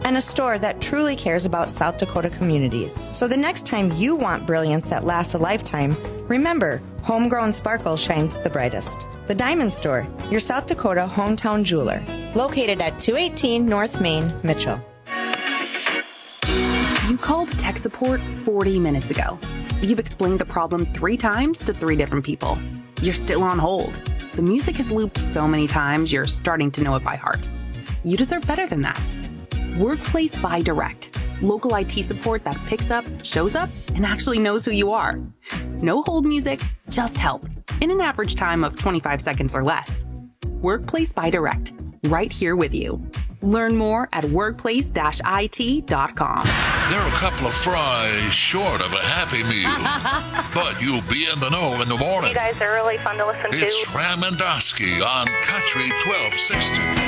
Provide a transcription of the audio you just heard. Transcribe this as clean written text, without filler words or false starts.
and a store that truly cares about South Dakota communities. So the next time you want brilliance that lasts a lifetime, remember, homegrown sparkle shines the brightest. The Diamond Store, your South Dakota hometown jeweler. Located at 218 North Main, Mitchell. You called tech support 40 minutes ago. You've explained the problem 3 times to 3 different people. You're still on hold. The music has looped so many times, you're starting to know it by heart. You deserve better than that. Workplace by Direct. Local IT support that picks up, shows up, and actually knows who you are. No hold music, just help. In an average time of 25 seconds or less. Workplace by Direct. Right here with you. Learn more at workplace-it.com. They're a couple of fries short of a Happy Meal, but you'll be in the know in the morning. You guys are really fun to listen to. It's Ramondowski on Country 1260.